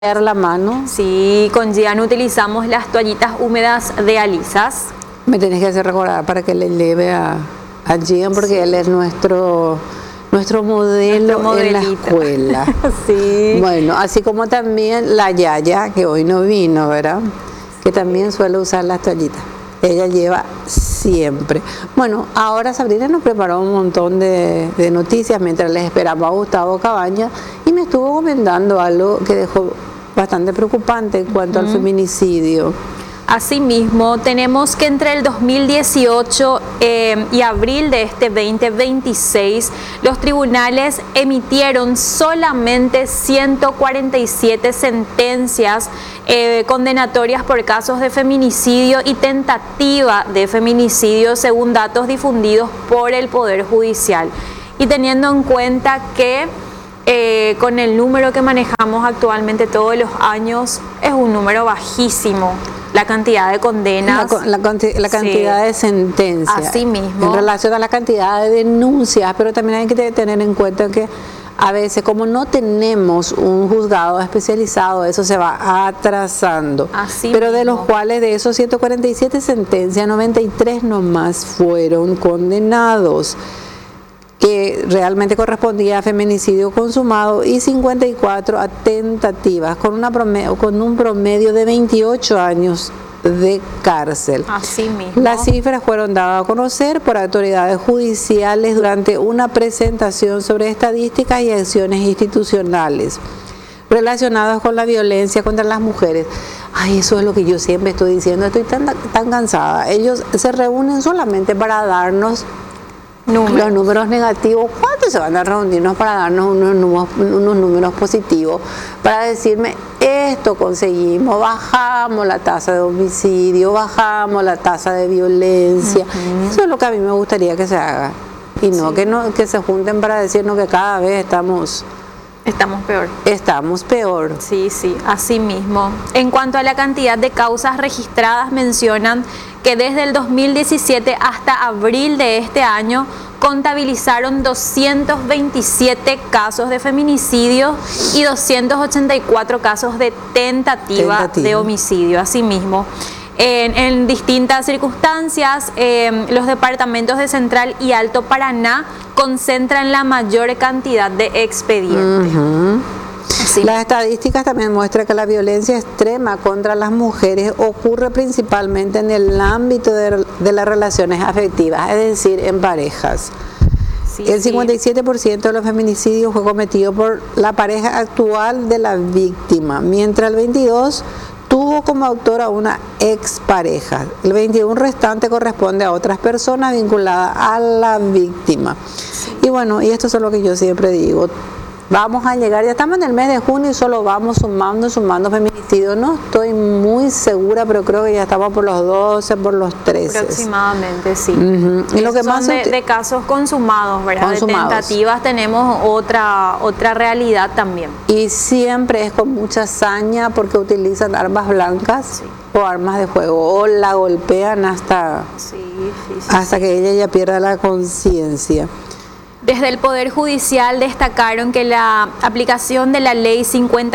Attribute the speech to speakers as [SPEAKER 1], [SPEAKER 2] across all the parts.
[SPEAKER 1] dar la mano.
[SPEAKER 2] Sí, con Gian utilizamos las toallitas húmedas de Alisas.
[SPEAKER 1] Me tenés que hacer recordar para que le lleve a Gian, porque sí, él es nuestro modelo en la escuela.
[SPEAKER 2] Sí.
[SPEAKER 1] Bueno, así como también la Yaya, que hoy no vino, ¿verdad? Que también suele usar las toallitas. Ella lleva siempre. Bueno, ahora Sabrina nos preparó un montón de noticias mientras les esperaba a Gustavo Cabañas y me estuvo comentando algo que dejó bastante preocupante en cuanto al feminicidio.
[SPEAKER 2] Asimismo, tenemos que entre el 2018 y abril de este 2026, los tribunales emitieron solamente 147 sentencias condenatorias por casos de feminicidio y tentativa de feminicidio, según datos difundidos por el Poder Judicial. Y teniendo en cuenta que con el número que manejamos actualmente todos los años, es un número bajísimo. La cantidad de condenas.
[SPEAKER 1] La cantidad de sentencias.
[SPEAKER 2] Así mismo.
[SPEAKER 1] En relación a la cantidad de denuncias, pero también hay que tener en cuenta que a veces, como no tenemos un juzgado especializado, eso se va atrasando.
[SPEAKER 2] Así
[SPEAKER 1] pero
[SPEAKER 2] mismo.
[SPEAKER 1] De los cuales, de esos 147 sentencias, 93 nomás fueron condenados, que realmente correspondía a feminicidio consumado, y 54 a tentativas, con un promedio de 28 años de cárcel.
[SPEAKER 2] Así mismo.
[SPEAKER 1] Las cifras fueron dadas a conocer por autoridades judiciales durante una presentación sobre estadísticas y acciones institucionales relacionadas con la violencia contra las mujeres. Ay, eso es lo que yo siempre estoy diciendo, estoy tan cansada. Ellos se reúnen solamente para darnos los números negativos. ¿Cuánto se van a reunirnos para darnos unos números positivos? Para decirme, esto conseguimos, bajamos la tasa de homicidio, bajamos la tasa de violencia. Eso es lo que a mí me gustaría que se haga. Y no que se junten para decirnos que cada vez estamos
[SPEAKER 2] peor.
[SPEAKER 1] Estamos peor.
[SPEAKER 2] Sí, así mismo. En cuanto a la cantidad de causas registradas, mencionan que desde el 2017 hasta abril de este año contabilizaron 227 casos de feminicidio y 284 casos de tentativa de homicidio. Asimismo, en distintas circunstancias, los departamentos de Central y Alto Paraná concentran la mayor cantidad de expedientes. Sí.
[SPEAKER 1] Las estadísticas también muestran que la violencia extrema contra las mujeres ocurre principalmente en el ámbito de las relaciones afectivas, es decir, en parejas. El 57% de los feminicidios fue cometido por la pareja actual de la víctima, mientras el 22% tuvo como autora una expareja. El 21% restante corresponde a otras personas vinculadas a la víctima. Y bueno, y esto es lo que yo siempre digo. Vamos a llegar, ya estamos en el mes de junio y solo vamos sumando feminicidios. No estoy muy segura, pero creo que ya estamos por los 12, por los 13.
[SPEAKER 2] Aproximadamente, sí.
[SPEAKER 1] Y lo que más
[SPEAKER 2] de casos consumados, ¿verdad? Consumados. De tentativas tenemos otra realidad también.
[SPEAKER 1] Y siempre es con mucha saña porque utilizan armas blancas o armas de fuego, o la golpean hasta que ella ya pierda la conciencia.
[SPEAKER 2] Desde el Poder Judicial destacaron que la aplicación de la Ley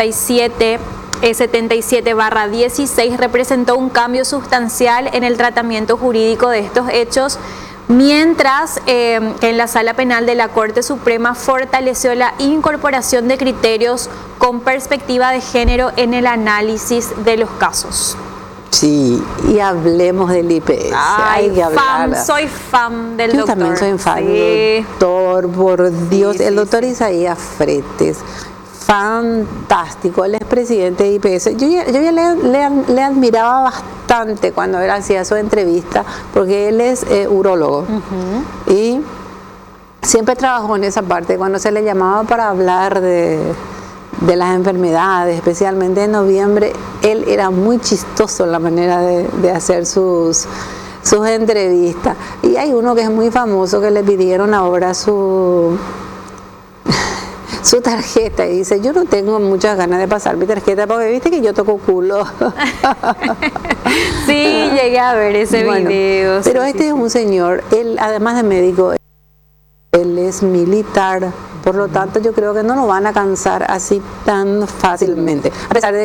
[SPEAKER 2] 77/16 representó un cambio sustancial en el tratamiento jurídico de estos hechos, mientras que en la Sala Penal de la Corte Suprema fortaleció la incorporación de criterios con perspectiva de género en el análisis de los casos.
[SPEAKER 1] Sí, y hablemos del IPS.
[SPEAKER 2] Soy fan del doctor.
[SPEAKER 1] Yo también soy fan del doctor, por Dios. El doctor Isaías Fretes, fantástico. Él es presidente de IPS. Yo ya le admiraba bastante cuando él hacía su entrevista, porque él es urólogo. Y siempre trabajó en esa parte. Cuando se le llamaba para hablar de las enfermedades, especialmente en noviembre, él era muy chistoso en la manera de hacer sus entrevistas. Y hay uno que es muy famoso, que le pidieron ahora su tarjeta, y dice, yo no tengo muchas ganas de pasar mi tarjeta porque viste que yo toco culo.
[SPEAKER 2] Sí, llegué a ver ese video.
[SPEAKER 1] Pero este es un señor, él además de médico, él es militar Por lo tanto, yo creo que no nos van a cansar así tan fácilmente. A pesar de